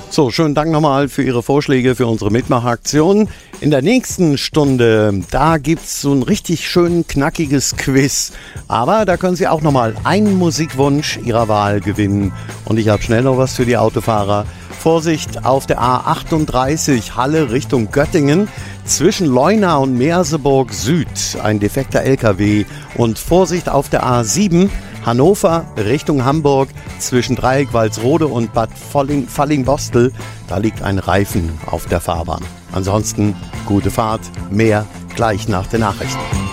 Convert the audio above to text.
So, schönen Dank nochmal für Ihre Vorschläge für unsere Mitmachaktion. In der nächsten Stunde, da gibt's so ein richtig schön knackiges Quiz. Aber da können Sie auch nochmal einen Musikwunsch Ihrer Wahl gewinnen. Und ich habe schnell noch was für die Autofahrer. Vorsicht auf der A38 Halle Richtung Göttingen. Zwischen Leuna und Merseburg Süd ein defekter LKW. Und Vorsicht auf der A7 Hannover Richtung Hamburg zwischen Dreieck-Walsrode und Bad Fallingbostel. Da liegt ein Reifen auf der Fahrbahn. Ansonsten gute Fahrt, mehr gleich nach den Nachrichten.